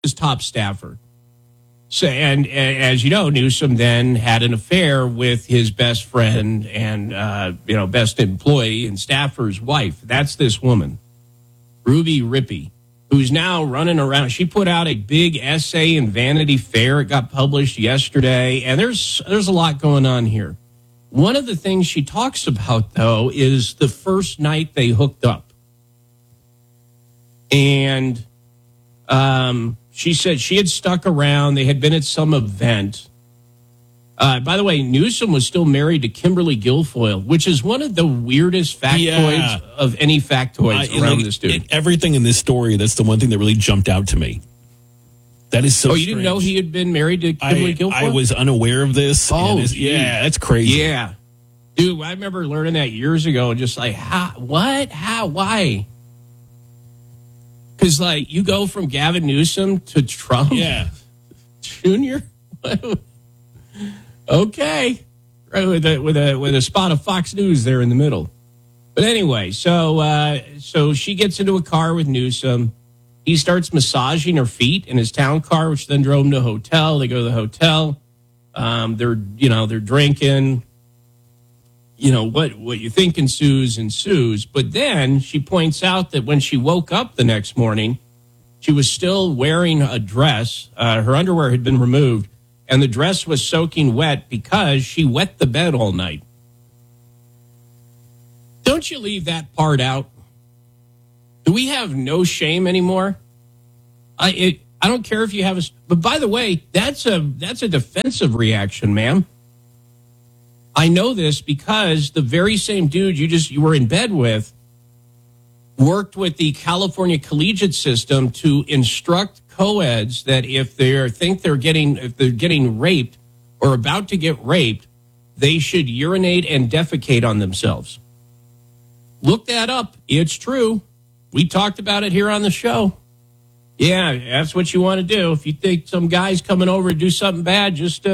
his top staffer. So, and as you know, Newsom then had an affair with his best friend and best employee and staffer's wife. That's this woman, Ruby Rippey, who's now running around. She put out a big essay in Vanity Fair. It got published yesterday, and there's a lot going on here. One of the things she talks about, though, is the first night they hooked up. And she said she had stuck around. They had been at some event. By the way, Newsom was still married to Kimberly Guilfoyle, which is one of the weirdest factoids of any factoids around this dude. Everything in this story, that's the one thing that really jumped out to me. That is so strange. You didn't know he had been married to Kimberly Guilfoyle? I was unaware of this. Oh, that's crazy. Yeah. Dude, I remember learning that years ago and just like, how, what? How? Why? Because, like, you go from Gavin Newsom to Trump? Yeah. Junior? Okay. Right, with a spot of Fox News there in the middle. But anyway, so she gets into a car with Newsom. He starts massaging her feet in his town car, which then drove him to a hotel. They go to the hotel. They're drinking. What you think ensues. But then she points out that when she woke up the next morning, she was still wearing a dress. Her underwear had been removed, and the dress was soaking wet because she wet the bed all night. Don't you leave that part out? Do we have no shame anymore? I don't care if you have but by the way, that's a defensive reaction, ma'am. I know this because the very same dude you were in bed with worked with the California collegiate system to instruct co-eds that if they're getting raped or about to get raped, they should urinate and defecate on themselves. Look that up. It's true. We talked about it here on the show. Yeah, that's what you want to do. If you think some guy's coming over to do something bad, just,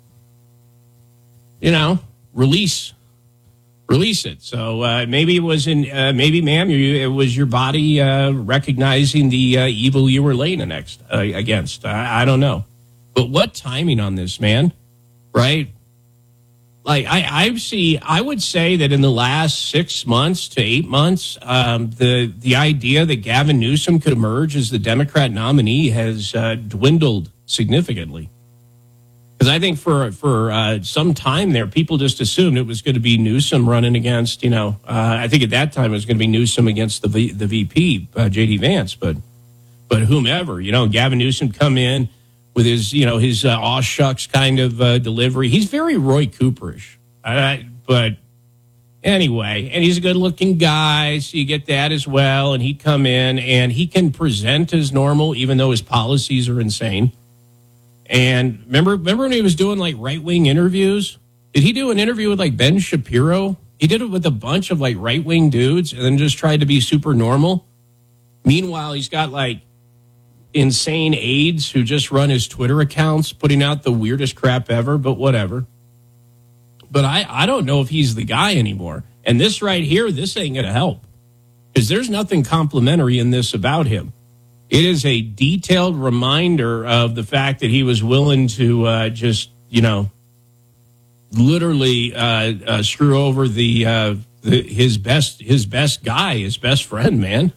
release it. So maybe it was maybe, ma'am, it was your body recognizing the evil you were laying against. I don't know. But what timing on this, man, right? Like I would say that in the last 6 months to 8 months, the idea that Gavin Newsom could emerge as the Democrat nominee has dwindled significantly. Because I think for some time there, people just assumed it was going to be Newsom running against, I think at that time it was going to be Newsom against the VP, J.D. Vance, but whomever, Gavin Newsom come in with his aw shucks kind of delivery. He's very Roy Cooperish, but anyway, and he's a good-looking guy, so you get that as well. And he'd come in, and he can present as normal, even though his policies are insane. And remember when he was doing, like, right-wing interviews? Did he do an interview with, like, Ben Shapiro? He did it with a bunch of, like, right-wing dudes and then just tried to be super normal. Meanwhile, he's got, like, insane aides who just run his Twitter accounts, putting out the weirdest crap ever, but whatever. But I don't know if he's the guy anymore. And this right here, this ain't going to help. Because there's nothing complimentary in this about him. It is a detailed reminder of the fact that he was willing to literally screw over his best guy, his best friend, man.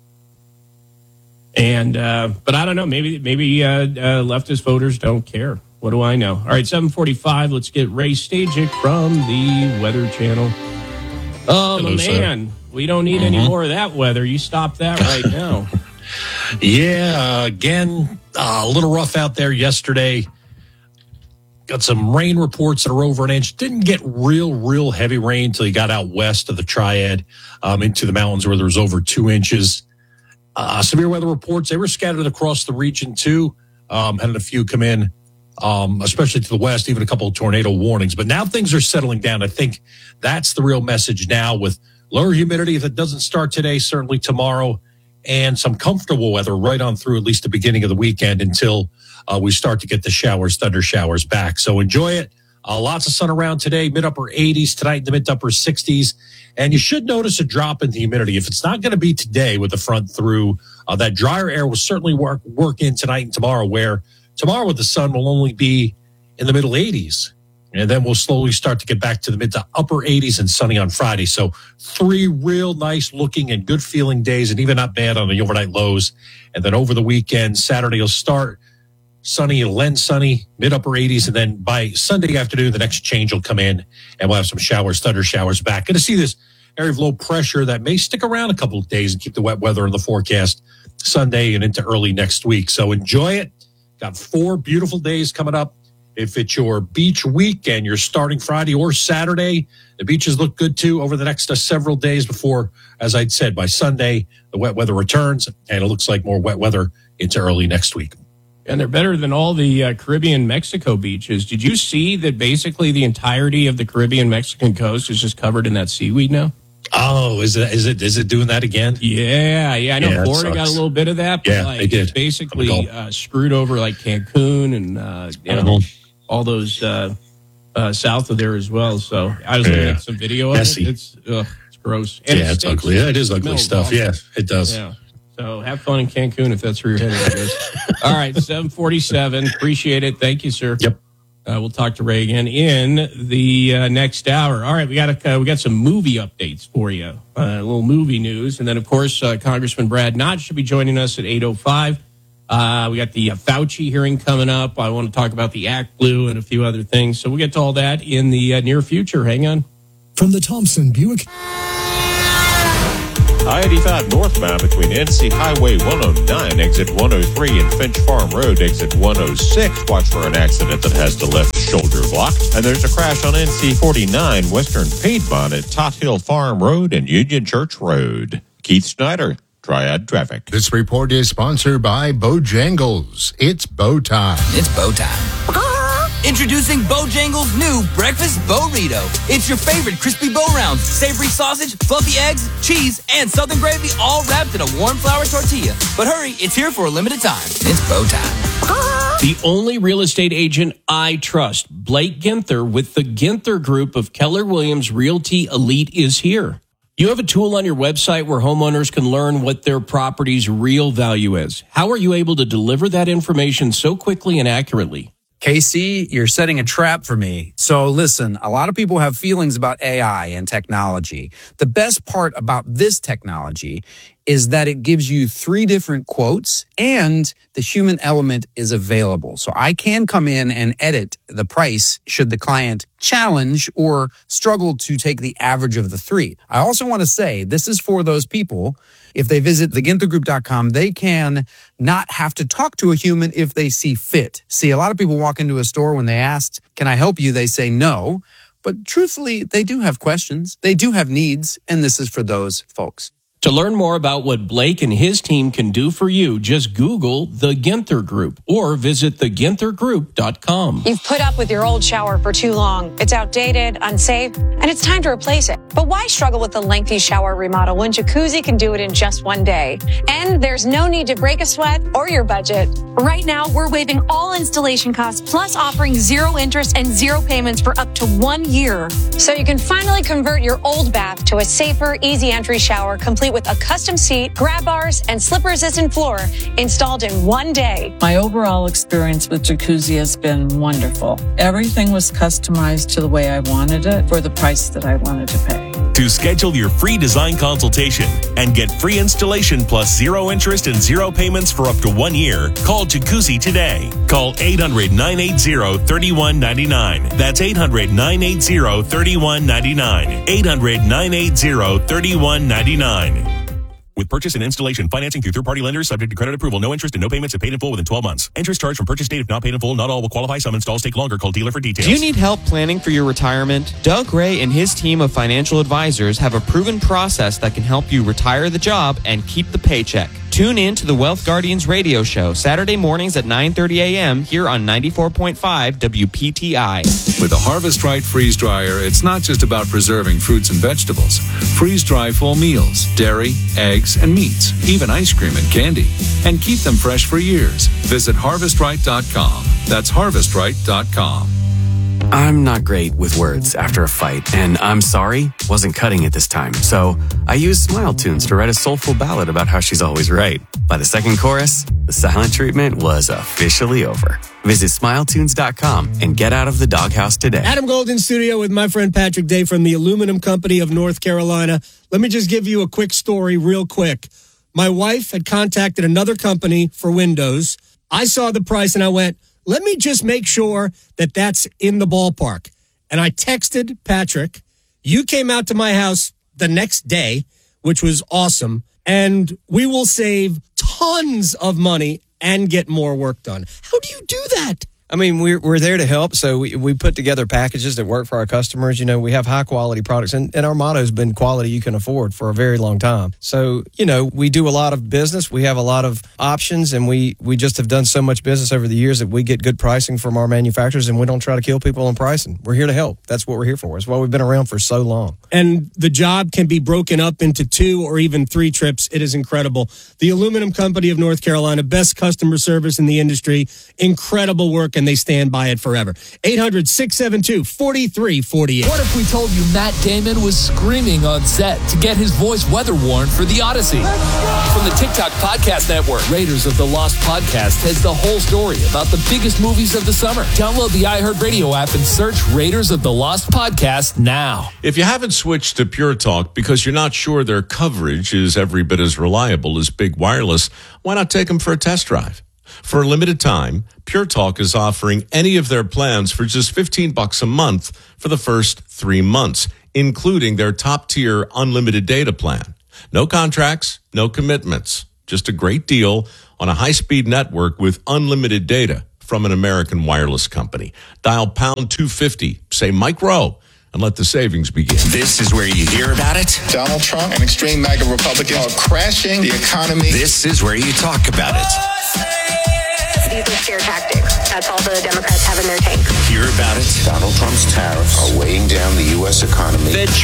And but I don't know. Maybe leftist voters don't care. What do I know? All right, 7:45. Let's get Ray Stajic from the Weather Channel. Oh, hello, man, sir. We don't need any more of that weather. You stop that right now. Yeah, again, a little rough out there yesterday. Got some rain reports that are over an inch. Didn't get real heavy rain until you got out west of the Triad into the mountains where there was over 2 inches. Severe weather reports, they were scattered across the region too. Had a few come in, especially to the west, even a couple of tornado warnings. But now things are settling down. I think that's the real message now, with lower humidity. If it doesn't start today, certainly tomorrow, and some comfortable weather right on through at least the beginning of the weekend until we start to get the showers, thunder showers back. So enjoy it. Lots of sun around today, mid-upper 80s tonight, the mid-upper 60s. And you should notice a drop in the humidity. If it's not going to be today with the front through, that drier air will certainly work in tonight and tomorrow, where tomorrow with the sun will only be in the middle 80s. And then we'll slowly start to get back to the mid to upper 80s and sunny on Friday. So 3 real nice looking and good feeling days, and even not bad on the overnight lows. And then over the weekend, Saturday will start sunny, it'll end sunny, mid-upper 80s, and then by Sunday afternoon, the next change will come in, and we'll have some showers, thunder showers back. Going to see this area of low pressure that may stick around a couple of days and keep the wet weather in the forecast Sunday and into early next week. So enjoy it. Got 4 beautiful days coming up. If it's your beach week and you're starting Friday or Saturday, the beaches look good too over the next several days before, as I'd said, by Sunday, the wet weather returns, and it looks like more wet weather into early next week. And they're better than all the Caribbean Mexico beaches. Did you see that basically the entirety of the Caribbean Mexican coast is just covered in that seaweed now? Oh, is it doing that again? Yeah. I know Florida got a little bit of that. But they did. It's basically screwed over like Cancun and all those south of there as well. So I was looking at some video of it. It's gross. And it's ugly. Yeah, it is ugly stuff. Awful. Yeah, it does. Yeah. So have fun in Cancun if that's where you're headed, I guess. All right, 7:47. Appreciate it. Thank you, sir. Yep. We'll talk to Ray again in the next hour. All right, we got some movie updates for you. A little movie news, and then of course Congressman Brad Knott should be joining us at 8:05. We got the Fauci hearing coming up. I want to talk about the Act Blue and a few other things. So we'll get to all that in the near future. Hang on. From the Thompson Buick I-85 northbound between NC Highway 109, exit 103, and Finch Farm Road, exit 106. Watch for an accident that has the left shoulder blocked. And there's a crash on NC 49, Western Piedmont at Tot Hill Farm Road and Union Church Road. Keith Snyder, Triad Traffic. This report is sponsored by Bojangles. It's bow time. It's bow time. Introducing Bojangles' new Breakfast Burrito. It's your favorite crispy bow rounds, savory sausage, fluffy eggs, cheese, and southern gravy, all wrapped in a warm flour tortilla. But hurry, it's here for a limited time. It's bow time. The only real estate agent I trust, Blake Ginther, with the Ginther Group of Keller Williams Realty Elite, is here. You have a tool on your website where homeowners can learn what their property's real value is. How are you able to deliver that information so quickly and accurately? Casey, you're setting a trap for me. So listen, a lot of people have feelings about AI and technology. The best part about this technology is that it gives you 3 different quotes and the human element is available. So I can come in and edit the price should the client challenge or struggle to take the average of the 3. I also want to say this is for those people. If they visit theginthergroup.com, they can not have to talk to a human if they see fit. See, a lot of people walk into a store when they asked, can I help you? They say no. But truthfully, they do have questions. They do have needs. And this is for those folks. To learn more about what Blake and his team can do for you, just Google The Ginther Group or visit theginthergroup.com. You've put up with your old shower for too long. It's outdated, unsafe, and it's time to replace it. But why struggle with a lengthy shower remodel when Jacuzzi can do it in just one day? And there's no need to break a sweat or your budget. Right now, we're waiving all installation costs, plus offering 0 interest and 0 payments for up to 1 year. So you can finally convert your old bath to a safer, easy entry shower, complete with a custom seat, grab bars, and slip-resistant floor installed in 1 day. My overall experience with Jacuzzi has been wonderful. Everything was customized to the way I wanted it for the price that I wanted to pay. To schedule your free design consultation and get free installation plus 0 interest and 0 payments for up to 1 year, call Jacuzzi today. Call 800-980-3199. That's 800-980-3199. 800-980-3199. With purchase and installation financing through third-party lenders subject to credit approval. No interest and no payments if paid in full within 12 months. Interest charged from purchase date if not paid in full. Not all will qualify. Some installs take longer. Call dealer for details. Do you need help planning for your retirement? Doug Ray and his team of financial advisors have a proven process that can help you retire the job and keep the paycheck. Tune in to the Wealth Guardians radio show Saturday mornings at 9:30 a.m. here on 94.5 WPTI. With a Harvest Right freeze dryer, it's not just about preserving fruits and vegetables. Freeze dry full meals, dairy, eggs, and meats, even ice cream and candy, and keep them fresh for years. Visit harvestright.com. That's harvestright.com. I'm not great with words after a fight, and I'm sorry wasn't cutting it this time. So I used Smile Tunes to write a soulful ballad about how she's always right. By the second chorus, the silent treatment was officially over. Visit SmileTunes.com and get out of the doghouse today. Adam Gold in studio with my friend Patrick Day from the Aluminum Company of North Carolina. Let me just give you a quick story real quick. My wife had contacted another company for windows. I saw the price and I went, let me just make sure that that's in the ballpark. And I texted Patrick. You came out to my house the next day, which was awesome. And we will save tons of money and get more work done. How do you do that? I mean, we're there to help, so we put together packages that work for our customers. You know, we have high-quality products, and our motto has been quality you can afford for a very long time. So, you know, we do a lot of business. We have a lot of options, and we just have done so much business over the years that we get good pricing from our manufacturers, and we don't try to kill people on pricing. We're here to help. That's what we're here for. That's why we've been around for so long. And the job can be broken up into 2 or even 3 trips. It is incredible. The Aluminum Company of North Carolina, best customer service in the industry, incredible work, and they stand by it forever. 800-672-4348. What if we told you Matt Damon was screaming on set to get his voice weather warned for The Odyssey? From the TikTok Podcast Network, Raiders of the Lost Podcast has the whole story about the biggest movies of the summer. Download the iHeartRadio app and search Raiders of the Lost Podcast now. If you haven't switched to Pure Talk because you're not sure their coverage is every bit as reliable as Big Wireless, why not take them for a test drive? For a limited time, Pure Talk is offering any of their plans for just $15 a month for the first 3 months, including their top-tier unlimited data plan. No contracts, no commitments, just a great deal on a high-speed network with unlimited data from an American wireless company. Dial pound 250, say Mike Rowe, and let the savings begin. This is where you hear about it. Donald Trump and extreme MAGA Republicans are crashing the economy. This is where you talk about it. These are scare tactics. That's all the Democrats have in their tank. Hear about it. Donald Trump's tariffs are weighing down the U.S. economy. Fed